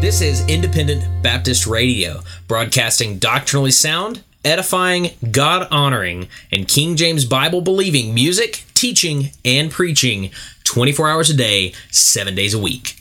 This is Independent Baptist Radio, broadcasting doctrinally sound, edifying, God-honoring, and King James Bible-believing music, teaching, and preaching 24 hours a day, 7 days a week.